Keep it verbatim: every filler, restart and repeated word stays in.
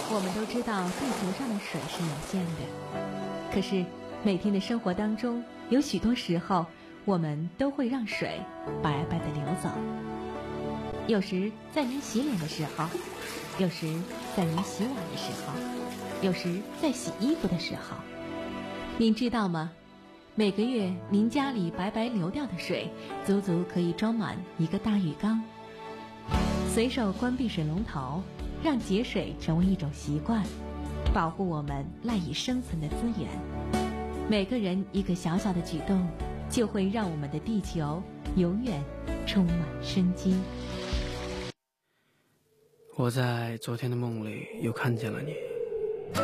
我们都知道地球上的水是有限的，可是每天的生活当中，有许多时候我们都会让水白白的流走。有时在您洗脸的时候，有时在您洗碗的时候，有时在洗衣服的时候。您知道吗？每个月您家里白白流掉的水，足足可以装满一个大浴缸。随手关闭水龙头，让节水成为一种习惯，保护我们赖以生存的资源。每个人一个小小的举动，就会让我们的地球永远充满生机。 我在昨天的梦里又看见了你。